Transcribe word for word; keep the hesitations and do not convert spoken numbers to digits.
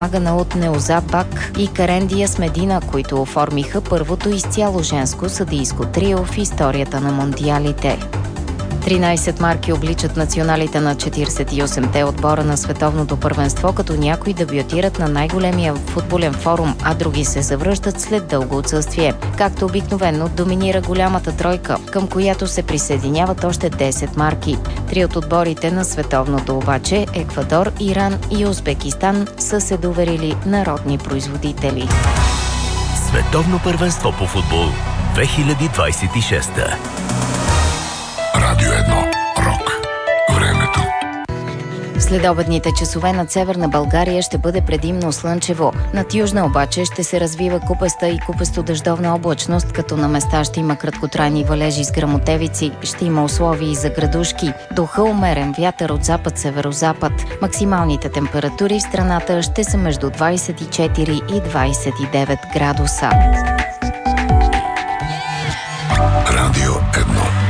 Магана от Неоза Бак и Карендия Смедина, които оформиха първото изцяло женско съдийско трио в историята на мондиалите. тринайсет марки обличат националите на четирийсет и осемте отбора на световното първенство, като някои дебютират на най-големия футболен форум, а други се завръщат след дълго отсъствие. Както обикновено доминира голямата тройка, към която се присъединяват още десет марки. Три от отборите на световното обаче, Еквадор, Иран и Узбекистан, са се доверили народни производители. Световно първенство по футбол две хиляди двайсет и шеста. Радио едно. Рок. Времето. Следобедните часове над Северна България ще бъде предимно слънчево. Над Южна обаче ще се развива купеста и купесто-дъждовна облачност, като на места ще има краткотрайни валежи с гръмотевици, ще има условия и за градушки. Духа умерен вятър от запад-северозапад. Максималните температури в страната ще са между двайсет и четири и двайсет и девет градуса.